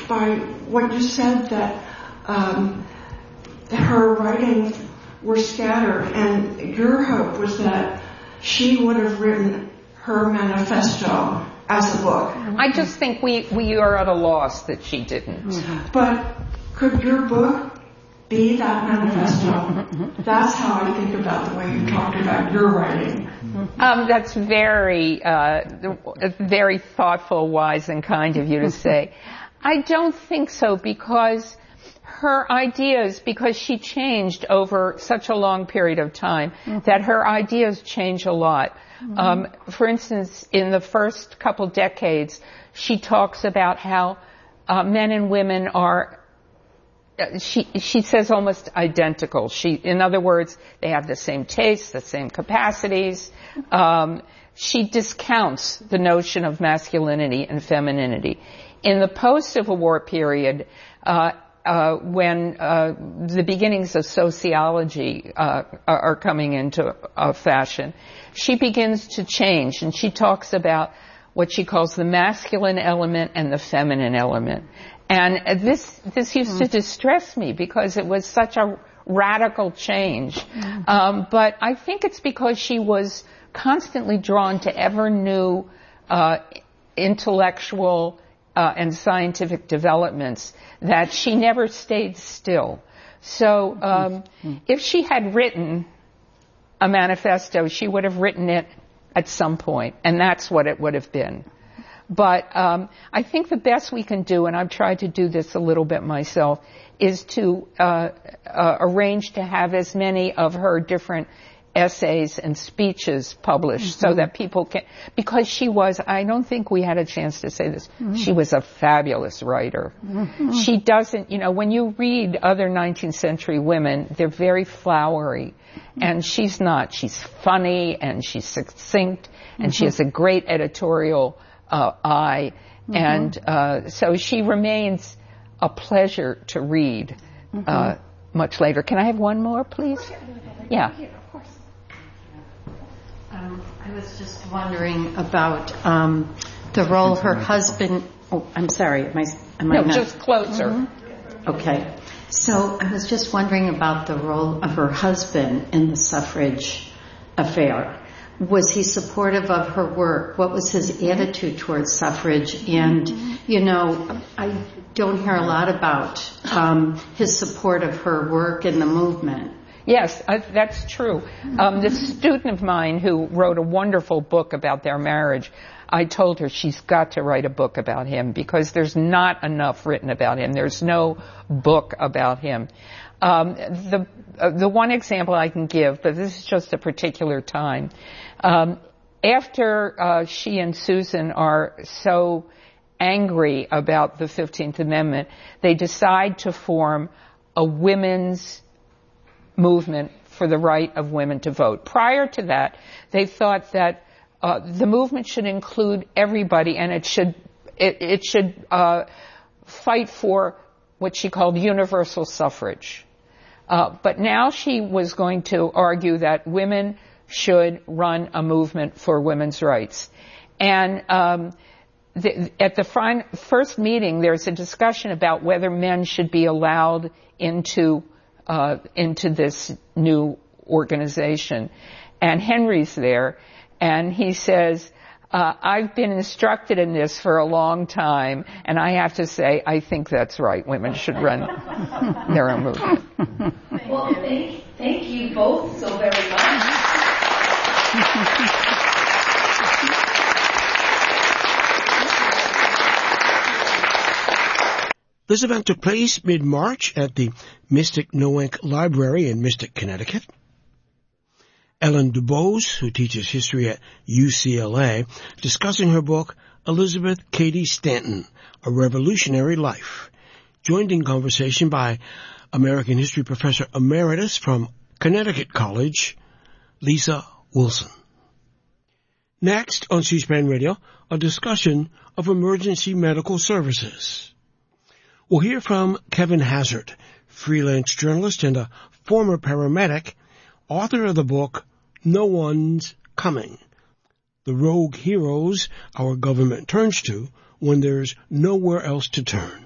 by what you said, that her writings were scattered, and your hope was that she would have written her manifesto as a book. I just think we are at a loss that she didn't. Mm-hmm. But could your book be that manifesto? That's how I think about the way you talked about your writing. That's very, very thoughtful, wise, and kind of you to say. I don't think so, because her ideas, because she changed over such a long period of time, that her ideas change a lot. For instance, in the first couple decades, she talks about how men and women are, she says, almost identical. In other words, they have the same tastes, the same capacities. She discounts the notion of masculinity and femininity. In the post-Civil War period, when the beginnings of sociology are coming into fashion, she begins to change, and she talks about what she calls the masculine element and the feminine element. And this used to distress me, because it was such a radical change. But I think it's because she was constantly drawn to ever new intellectual and scientific developments, that she never stayed still. So if she had written a manifesto, she would have written it at some point, and that's what it would have been. But I think the best we can do, and I've tried to do this a little bit myself, is to arrange to have as many of her different essays and speeches published, so that people can, because she was, I don't think we had a chance to say this, she was a fabulous writer. She doesn't, when you read other 19th century women, they're very flowery, and she's not. She's funny, and she's succinct, and she has a great editorial eye, and so she remains a pleasure to read much later. Can I have one more, please? Yeah. I was just wondering about the role her husband. Oh, I'm sorry. Am I no, not? Just closer. Okay. So I was just wondering about the role of her husband in the suffrage affair. Was he supportive of her work? What was his attitude towards suffrage? And, I don't hear a lot about his support of her work in the movement. Yes, that's true. This student of mine who wrote a wonderful book about their marriage, I told her she's got to write a book about him, because there's not enough written about him. There's no book about him. The one example I can give, but this is just a particular time, after she and Susan are so angry about the 15th Amendment, they decide to form a women's movement for the right of women to vote. Prior to that, they thought that the movement should include everybody, and it should fight for what she called universal suffrage. But now she was going to argue that women should run a movement for women's rights. And at the first meeting, there's a discussion about whether men should be allowed into this new organization. And Henry's there, and he says, I've been instructed in this for a long time, and I have to say, I think that's right. Women should run their own movement. Well, thank you both so very much. This event took place mid-March at the Mystic Noank Library in Mystic, Connecticut. Ellen DuBose, who teaches history at UCLA, discussing her book, Elizabeth Cady Stanton, A Revolutionary Life, joined in conversation by American History Professor Emeritus from Connecticut College, Lisa Wilson. Next on C-SPAN Radio, a discussion of emergency medical services. We'll hear from Kevin Hazard, freelance journalist and a former paramedic, author of the book, No One's Coming, the rogue heroes our government turns to when there's nowhere else to turn.